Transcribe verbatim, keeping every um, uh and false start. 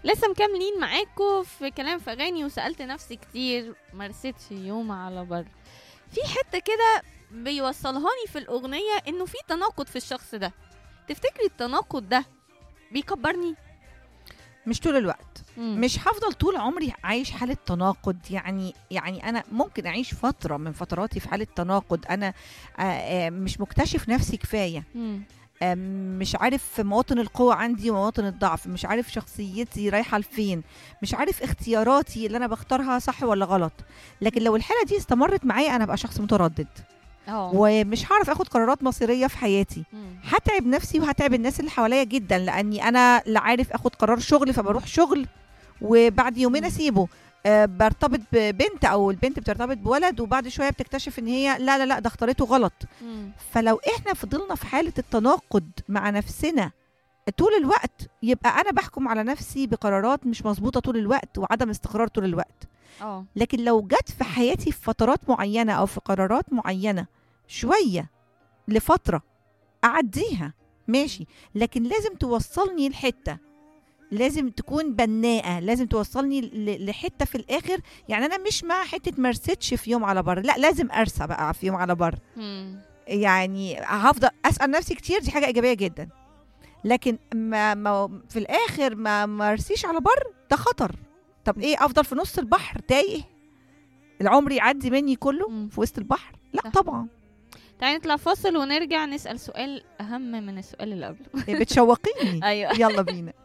لسه مكملين معاكم في كلام في اغاني، وسالت نفسي كتير مرستش يوم على بر. في حته كده بيوصلهاني في الاغنيه انه في تناقض في الشخص ده. تفتكري التناقض ده بيكبرني؟ مش طول الوقت. مم. مش هفضل طول عمري عايش حالة تناقض. يعني يعني أنا ممكن أعيش فترة من فتراتي في حالة تناقض. أنا آه، آه، مش مكتشف نفسي كفاية. مم. آه، مش عارف مواطن القوة عندي ومواطن الضعف. مش عارف شخصيتي رايحة لفين. مش عارف اختياراتي اللي أنا بختارها صح ولا غلط. لكن لو الحالة دي استمرت معايا أنا بقى شخص متردد، اه ومش هعرف اخد قرارات مصيرية في حياتي. مم. هتعب نفسي وهتعب الناس اللي حواليا جدا، لاني انا لا عارف اخد قرار شغل فبروح شغل وبعد يومين مم. اسيبه. أه برتبط ببنت او البنت بترتبط بولد وبعد شويه بتكتشف ان هي لا لا لا ده اختارته غلط. مم. فلو احنا فضلنا في حاله التناقض مع نفسنا طول الوقت، يبقى انا بحكم على نفسي بقرارات مش مظبوطه طول الوقت وعدم استقرار طول الوقت. اه لكن لو جت في حياتي في فترات معينه او في قرارات معينه شويه لفترة أعديها ماشي، لكن لازم توصلني لحتة، لازم تكون بناءة، لازم توصلني ل- لحتة في الآخر. يعني أنا مش مع حتة مرستش في يوم على بر، لا لازم أرسى بقى في يوم على بر. مم. يعني هفضل أسأل نفسي كتير، دي حاجة إيجابية جدا. لكن ما, ما في الآخر ما مرسيش على بر، ده خطر. طب إيه، أفضل في نص البحر تايه العمر يعدي مني كله مم. في وسط البحر؟ لا صح. طبعا. تعالي نطلع فاصل ونرجع نسأل سؤال أهم من السؤال اللي قبله. بتشوقيني. أيوة. يلا بينا.